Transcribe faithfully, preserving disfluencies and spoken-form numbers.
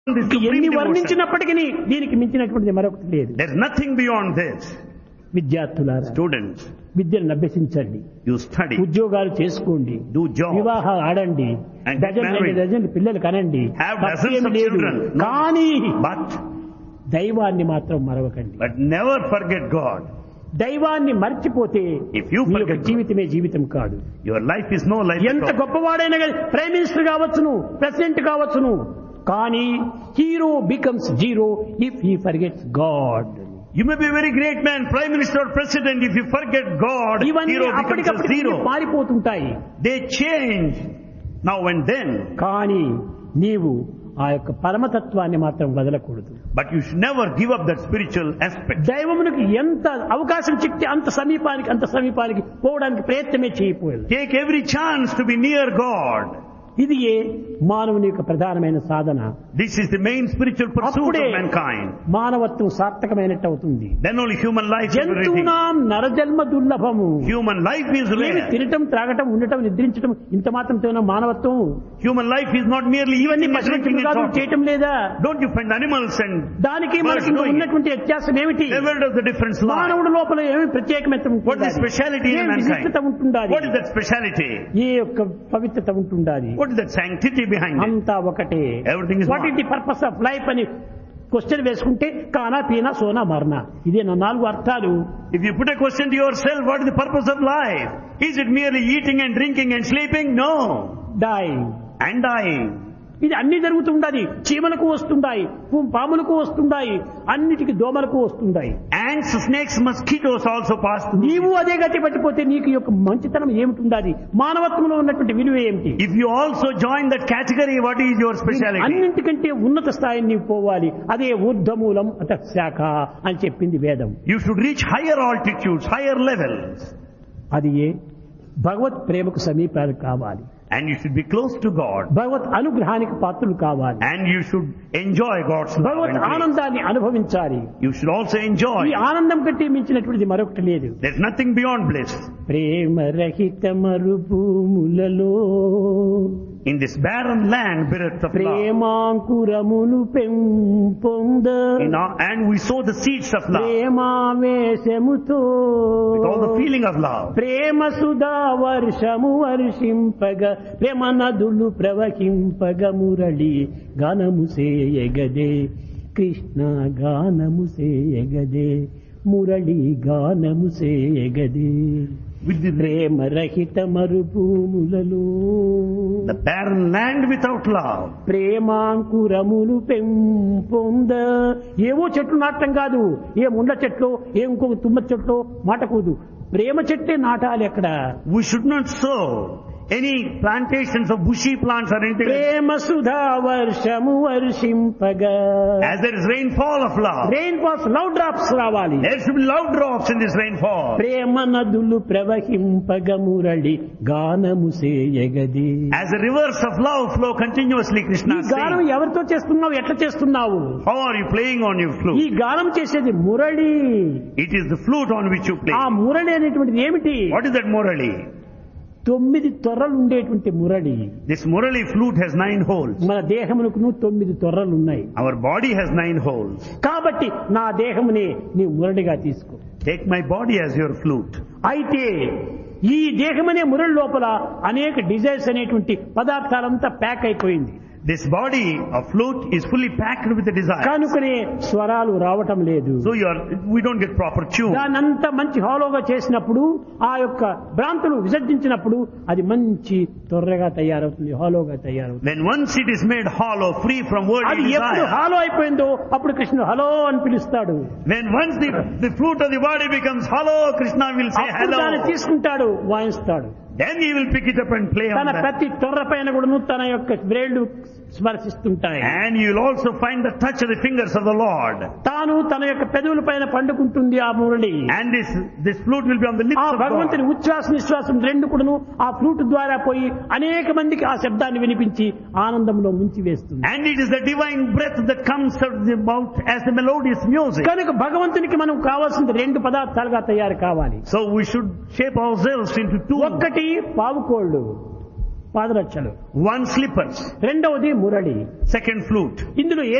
this ఎన్ని supreme devotion. వర్ణించినప్పటికీ దీనికి మించినటువంటిది మరొకటి లేదు. There is nothing beyond this. విద్యార్థులారా, Students, విద్యను అభ్యసించండి, you study, ఉద్యోగాలు చేసుకోండి, do job, వివాహాలు ఆడండి, And get dozen married. Dozen పిల్లలు కనండి, have dozens తప్పేమీ of లేదు. children. No. కానీ But, దైవాన్ని మాత్రం మరవకండి. but never forget God. దైవాన్ని మర్చిపోతే If you మీ యొక్క forget God, జీవితమే జీవితం కాదు. your life is no life ఎంత at all. గొప్పవాడైనా కానీ ప్రైమ్ మినిస్టర్ కావచ్చును, ప్రెసిడెంట్ కావచ్చును, కానీ hero becomes zero if he forgets God. You may be a very great man, prime minister or president, if you forget God, ఇవన్నీ hero becomes a అప్పటికప్పుడు zero. మారిపోతుంటాయి. They change now and then, కానీ నీవు ఆ యొక్క పరమతత్వాన్ని మాత్రం వదలకూడదు. but you should never give up that spiritual aspect. దైవమునికి ఎంత అవకాశం చిక్కితే అంత సమీపానికి అంత సమీపానికి పోవడానికి ప్రయత్నమే చేయకపోయాలి. Take every chance to be near God. ఇది ఏ మానవుని యొక్క ప్రధానమైన సాధన. This is the main spiritual pursuit అప్పుడే of mankind. మానవత్వం సార్థకమైనట్టు అవుతుంది. Then only human life is everything. జంతువునాం నరజన్మ దుర్లభము. Human life is ఏమి rare. తినటం, త్రాగటం, ఉండటం, నిద్రించటం ఇంత మాత్రం మానవత్వం. Human life is not merely ఇవన్నీ eating and పశువులు drinking and కాదు, talking. చేయటం లేదా? Don't you find animals and దానికి birds మనకి doing it? ఉన్నటువంటి వ్యత్యాసం ఏమిటి? Where does the difference lie? మానవుడి లోపల ఏమి ప్రత్యేకత What is the speciality in ఏమి mankind? విశిష్టత ఉంటుండాలి? What is that speciality? ఏ యొక్క పవిత్రత ఉంటుండాలి? What is that sanctity behind it? అంతా ఒకటే. Everything is what one. Is the purpose of life అని క్వశ్చన్ వేసుకుంటే కానా పీనా సోనా మరనా, ఇదే నా నాలుగు అర్థాలు. If you put a question to yourself, what is the purpose of life? Is it merely eating and drinking and sleeping? No. Die And dying. ఇది అన్ని జరుగుతూ ఉండాలి. చీమలకు వస్తుండాయి, పాములకు వస్తుండాయి, అన్నిటికీ దోమలకు వస్తుండాయి. Ants, snakes, mosquitoes also pass through. నీవు అదే గతి పట్టిపోతే నీకు యొక్క మంచితనం ఏమిటి ఉండాలి? మానవత్వంలో ఉన్నటువంటి విలువ ఏమిటి? If you also join that category, what is your speciality? అన్నింటికంటే ఉన్నత స్థాయిని నీవు పోవాలి. అదే ఊర్ధమూలం అత శాఖ అని చెప్పింది వేదం. You should reach higher altitudes, higher levels. అది ఏ భగవత్ ప్రేమకు సమీపాలు కావాలి. And you should be close to God. భగవత్ అనుగ్రహానికి పాత్రలు కావాలి. And you should enjoy God's love Bhagwat and grace. ఆనందాన్ని అనుభవించాలి. You should also enjoy. ఈ ఆనందం కంటే మించినటువంటిది మరొకటి లేదు. There's nothing beyond bliss. ప్రేమ రహిత మరుభూములలో In this barren land, bereft of love. ప్రేమాంకురములు పెంపొంద In our, and we sow the seeds of love ప్రేమావేశముతో with all the feeling of love. ప్రేమ సుధా వర్షము వర్షింపగ ప్రేమ నదులు ప్రవహింపగ మురళి గానము సేయగదే కృష్ణ గానము సేయగదే మురళి గానము సేయగదే. With the, ప్రేమ రహిత మరుభూములలో the barren land without love. ప్రేమాంకురములు పెంపొంద ఏవో చెట్లు నాటం కాదు, ఏ ముండ్ల చెట్లు, ఏ ఇంకొక తుమ్మ చెట్లు నాటకూడదు. ప్రేమ చెట్టే నాటాలి. అక్కడ We should not sow any plantations of bushy plants or anything. ప్రేమ సుధా వర్షము వర్షింపగా As there is rainfall of love, rain falls love drops రావాలి. there should be love drops in this rainfall. ప్రేమ నదులు ప్రవహింపగ మురళి గానము సేయగది. As the rivers of love flow continuously, ఈ Krishna గానం says, ఎవరితో చేస్తున్నావు, ఎట్లా చేస్తున్నావు? how are you playing on your ఈ flute? గానం చేసేది Murali. It is the flute on which you play. ఆ మురళి అనేటువంటిది ఏమిటి? What is that murali? తొమ్మిది తొర్రలు ఉండేటువంటి Murali. This murali flute has nine holes. మన దేహమునకు తొమ్మిది తొర్రలు ఉన్నాయి. Our body has nine holes. కాబట్టి నా దేహముని నీ మురళిగా తీసుకో. Take my body as your flute. అయితే ఈ దేహమనే మురళి లోపల అనేక డిజైర్స్ అనేటువంటి పదార్థాలంతా ప్యాక్ అయిపోయింది. This body of flute is fully packed with the desire. కనుకనే స్వరాలు రావటం లేదు. So you are, we don't get proper tune. దానంతా మంచి హాలోగా చేసినప్పుడు ఆ యొక్క భ్రాంతులు విసర్జించినప్పుడు అది మంచి తొర్రగా తయారవుతుంది, హాలోగా తయారవుతుంది. When once it is made hollow, free from అది worldly ఎప్పుడు desire, హాలో అయిపోయిందో అప్పుడు కృష్ణుడు హలో అని పిలుస్తాడు. when once the, the flute of the body becomes hollow, Krishna will say అప్పుడు దాన్ని hello. తీసుకుంటాడు, వాయిస్తాడు. Then he will pick it up and play on తన that. ప్రతి తొర్ర పైన కూడాను తన యొక్క వ్రేళ్లు స్పర్శిస్తుంటాయి. And you will also find the touch of the fingers of the Lord. తాను తన యొక్క పెదవుల పైన పండుకుంటుంది ఆ Murali. And this, this flute will be on the lips ఆ of God. భగవంతుని ఉచ్ఛ్వాస నిశ్వాసం రెండు కూడాను ఆ ఫ్లూట్ ద్వారా పోయి అనేక మందికి ఆ శబ్దాన్ని వినిపించి ఆనందంలో ముంచి వేస్తుంది. And it is the divine breath that comes out of the mouth as the melodious music. కనుక భగవంతునికి మనం కావాల్సింది రెండు పదార్థాలుగా తయారు కావాలి. So we should shape ourselves into two. ఒక్కటి పావుకోళ్ళు, పాదరక్షలు. One slippers, రెండవది మురళి. second flute. ఇందులో